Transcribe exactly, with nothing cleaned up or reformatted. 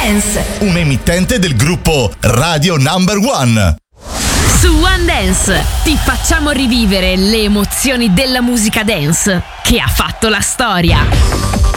Dance, un emittente del gruppo Radio Number One. Su One Dance ti facciamo rivivere le emozioni della musica dance che ha fatto la storia.